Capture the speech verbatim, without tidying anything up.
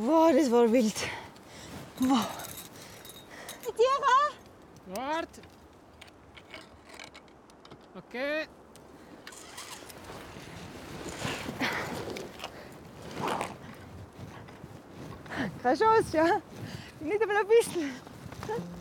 Wow, das war wild. Wow. Tiere! Warte. Okay. Keine Chance, ja? Nicht einmal ein bisschen.